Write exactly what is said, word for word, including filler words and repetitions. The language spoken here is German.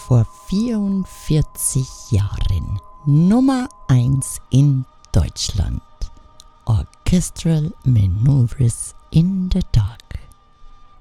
vor vierundvierzig Jahren Nummer eins in Deutschland. Orchestral Maneuvers in the Dark.